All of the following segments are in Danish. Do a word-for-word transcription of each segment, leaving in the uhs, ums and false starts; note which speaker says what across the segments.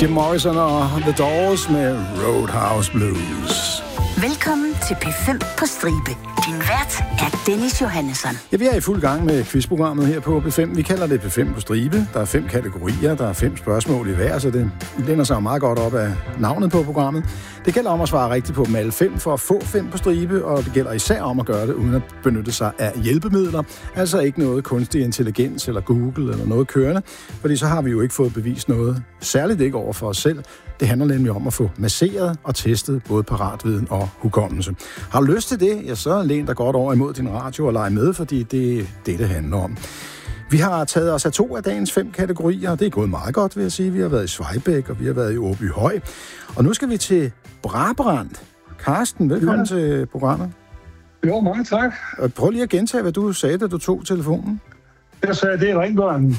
Speaker 1: Jim Morrison og The Doors med Roadhouse Blues.
Speaker 2: Velkommen til P fem på stribe. Din vært er Dennis Johannesson.
Speaker 1: Ja, vi er i fuld gang med quizprogrammet her på P fem. Vi kalder det P fem på stribe. Der er fem kategorier, der er fem spørgsmål i hver, så det lænder sig meget godt op af navnet på programmet. Det gælder om at svare rigtigt på dem alle fem for at få fem på stribe, og det gælder især om at gøre det uden at benytte sig af hjælpemidler. Altså ikke noget kunstig intelligens eller Google eller noget kørende, fordi så har vi jo ikke fået bevist noget, særligt ikke over for os selv. Det handler nemlig om at få masseret og testet både paratviden og hukommelse. Har du lyst til det, ja, så læn dig godt over imod din radio og lege med, fordi det er det, det handler om. Vi har taget os af to af dagens fem kategorier, og det er gået meget godt, vil jeg sige. Vi har været i Svejbæk, og vi har været i Åbyhøj. Og nu skal vi til Brabrand. Karsten, velkommen ja. til programmet.
Speaker 3: Jo, mange tak.
Speaker 1: Og prøv lige at gentage, hvad du sagde, da du tog telefonen.
Speaker 3: Jeg sagde, det er rengøringen.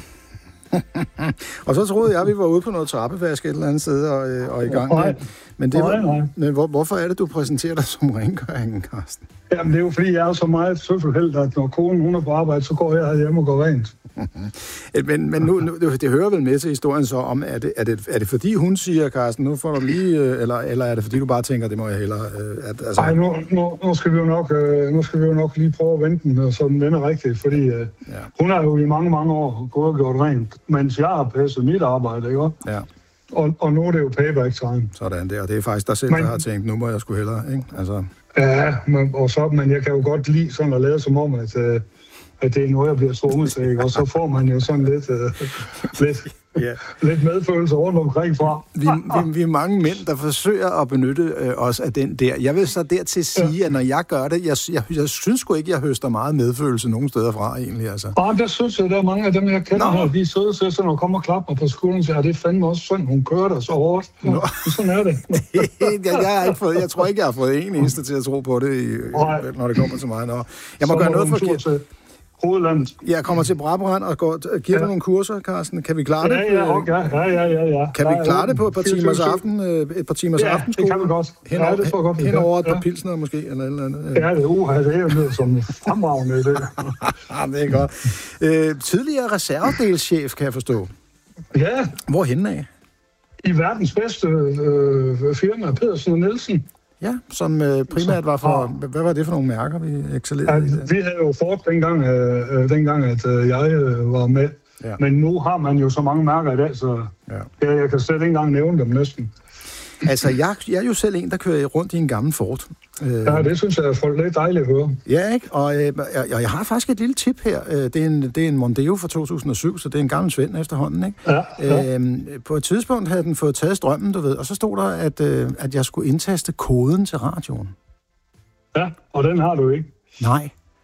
Speaker 1: Og så troede jeg, at vi var ude på noget trappevask et eller andet sted og, og i gang med. Men, det var,
Speaker 3: nej, nej.
Speaker 1: men hvor, hvorfor er det, du præsenterer dig som rengøringen, Karsten?
Speaker 3: Jamen, det er jo fordi, jeg er så meget søffelheld, at når konen hun er på arbejde, så går jeg hjem og går rent.
Speaker 1: men men nu, nu, det hører vel med til historien så om, er det, er det, er det fordi hun siger, Karsten, nu får du lige, eller, eller er det fordi du bare tænker, det må jeg hellere... At, altså...
Speaker 3: Nej, nu, nu, nu, skal vi jo nok, nu skal vi jo nok lige prøve at vente den, så den vender rigtigt, fordi ja. hun har jo i mange, mange år gået og gjort rent, mens jeg har passet mit arbejde, ikke?
Speaker 1: Ja.
Speaker 3: Og, og nu er det jo payback time.
Speaker 1: Sådan der, og det er faktisk dig selv, men, der har tænkt, nu må jeg sgu hellere, ikke? Altså...
Speaker 3: Ja, men, og så, men jeg kan jo godt lide sådan at lade som om, at, uh, at det er noget, jeg bliver tvunget til, ikke? Og så får man jo sådan lidt, uh, lidt, yeah. lidt medfølelse rundt omkring fra.
Speaker 1: Vi, vi, vi er mange mænd, der forsøger at benytte øh, os af den der. Jeg vil så dertil sige, ja. at når jeg gør det, jeg, jeg, jeg synes sgu ikke, jeg høster meget medfølelse nogen steder fra, egentlig. Altså.
Speaker 3: Og der synes jeg, der er mange af dem, jeg kender her, de er søde til sådan at komme og klappe mig på skulderen, og siger, det er fandme også sådan, hun kører der så hårdt. Ja, sådan er det.
Speaker 1: jeg, jeg, har ikke fået, jeg tror ikke, jeg har fået en eneste til at tro på det, i, når det kommer til mig. Nå. Jeg må så gøre noget forkert.
Speaker 3: Hovedlandet.
Speaker 1: Jeg kommer til Brabrand og går, giver ja. du nogle kurser, Karsten. Kan vi klare det?
Speaker 3: Ja, ja, okay. ja, ja, ja, ja.
Speaker 1: Kan vi klare
Speaker 3: ja,
Speaker 1: det på et par timers aften, et par timers
Speaker 3: ja,
Speaker 1: aftenskole?
Speaker 3: Ja, det kan vi godt.
Speaker 1: Hen,
Speaker 3: ja, det tror jeg godt.
Speaker 1: Hen over et par
Speaker 3: ja.
Speaker 1: pilsner måske, eller eller andet.
Speaker 3: Ja, det er uha, det er jo noget som fremragende det.
Speaker 1: Det er godt. Øh, tidligere reservedelschef, kan jeg forstå.
Speaker 3: Ja.
Speaker 1: Hvorhenne af?
Speaker 3: I verdens bedste øh, firma, Pedersen og Nielsen.
Speaker 1: Ja, som øh, primært var for... Ja. Hvad var det for nogle mærker, vi excellerede
Speaker 3: ja,
Speaker 1: i?
Speaker 3: Vi havde jo Ford dengang, øh, dengang at øh, jeg øh, var med. Ja. Men nu har man jo så mange mærker i dag, så ja. jeg, jeg kan slet ikke engang nævne dem næsten.
Speaker 1: Altså, jeg, jeg er jo selv en, der kører rundt i en gammel Ford.
Speaker 3: Ja, det synes jeg er lidt dejligt at høre.
Speaker 1: Ja, ikke? Og øh, jeg, jeg har faktisk et lille tip her. Det er en, det er en Mondeo fra to tusind og syv, så det er en gammel svend efterhånden, ikke?
Speaker 3: Ja, ja.
Speaker 1: Øhm, på et tidspunkt havde den fået taget strømmen, du ved, og så stod der, at, øh, at jeg skulle indtaste koden til radioen.
Speaker 3: Ja, og den har du ikke.
Speaker 1: Nej.